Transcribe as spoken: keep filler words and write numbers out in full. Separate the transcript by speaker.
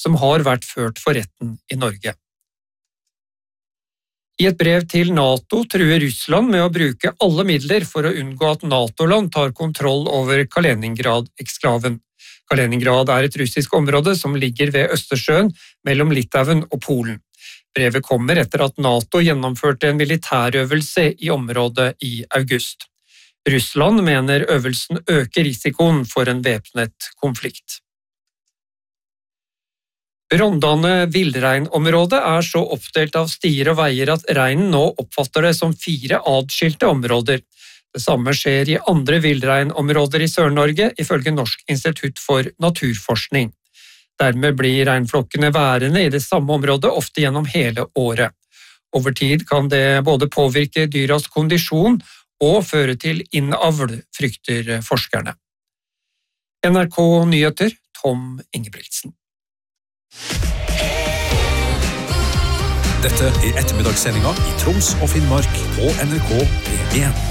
Speaker 1: som har vært ført for retten i Norge. I et brev til NATO truer Russland med å bruke alle midler for å unngå at NATO-land tar kontroll over Kaliningrad-eksklaven. Kaliningrad er et russisk område som ligger ved Østersjøen mellom Litauen og Polen. Brevet kommer etter at NATO gjennomførte en militærøvelse i området i august. Russland mener øvelsen øker risikoen for en væpnet konflikt. Rondane villreinområde er så oppdelt av stier og veier at reinen nå oppfatter det som fire adskilte områder. Det samme skjer i andre villreinområder i Sør-Norge, ifølge Norsk institutt for naturforskning. Dermed blir reinflokkene værende i det samme området ofte gjennom hele året. Over tid kan det både påvirke dyras kondisjon og føre til innavl, frykter forskerne. N R K Nyheter, Tom Ingebrigtsen.
Speaker 2: Dette er ettermiddagssendinga i Troms og Finnmark på N R K P en.